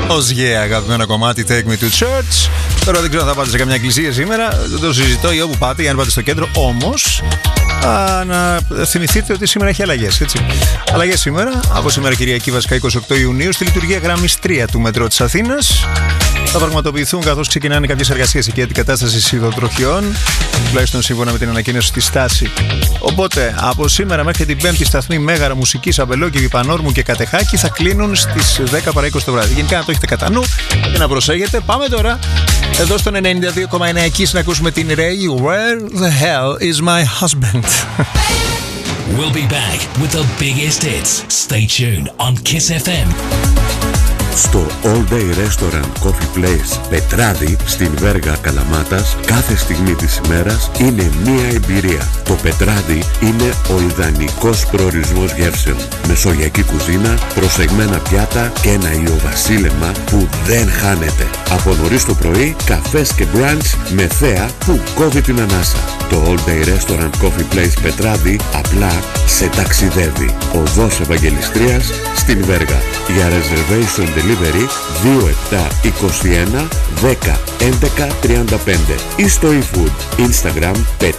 Ως αγαπημένο κομμάτι Take Me to Church. Τώρα δεν ξέρω αν θα πάτε σε καμιά εκκλησία σήμερα. Δεν το συζητώ ή όπου πάτε, ή αν πάτε στο κέντρο. Όμως να θυμηθείτε ότι σήμερα έχει αλλαγές, έτσι. Αλλαγές σήμερα, από σήμερα Κυριακή βασικά 28 Ιουνίου, στη λειτουργία γραμμής 3 του Μετρό της Αθήνας. Θα πραγματοποιηθούν καθώς ξεκινάνε κάποιες εργασίες εκεί, αντικατάσταση υδροτροχιών, τουλάχιστον σύμφωνα με την ανακοίνωση στη στάση. Οπότε, από σήμερα μέχρι την 5η σταθμή Μέγαρα, Μουσικής, Αμπελόκηβη, Πανόρμου και Κατεχάκη θα κλείνουν στις 10 παρά 20 το βράδυ. Γενικά να το έχετε κατά νου και να προσέχετε. Πάμε τώρα εδώ στον 92,9 εκεί να ακούσουμε την Ray. Where the hell is my husband? We'll be back with the biggest hits. Stay tuned on Kiss FM. Στο All Day Restaurant Coffee Place Πετράδι στην Βέργα Καλαμάτας, κάθε στιγμή της ημέρας είναι μία εμπειρία. Το Πετράδι είναι ο ιδανικός προορισμός γεύσεων. Μεσογειακή κουζίνα, προσεγμένα πιάτα και ένα ιοβασίλεμα που δεν χάνεται. Από νωρίς το πρωί, καφές και μπραντς με θέα που κόβει την ανάσα. Το All Day Restaurant Coffee Place Πετράδι απλά σε ταξιδεύει. Οδός Ευαγγελιστρίας στην Βέργα. Για reservation delivery 2721 10 11 35 ή στο eFood Instagram